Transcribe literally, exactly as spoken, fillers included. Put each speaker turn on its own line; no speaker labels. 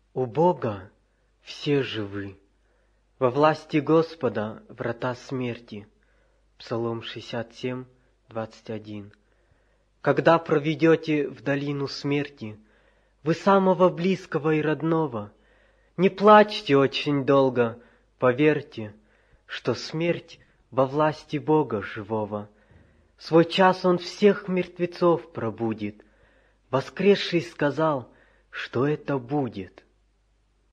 У Бога все живы, во власти Господа врата смерти. Псалом шестьдесят семь, двадцать один. Когда проведете в долину смерти, вы самого близкого и родного, не плачьте очень долго, поверьте, что смерть во власти Бога живого. В свой час Он всех мертвецов пробудит. Воскресший сказал, что это будет.